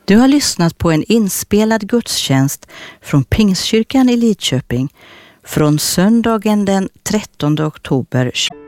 Du har lyssnat på en inspelad gudstjänst från Pingstkyrkan i Lidköping från söndagen den 13 oktober.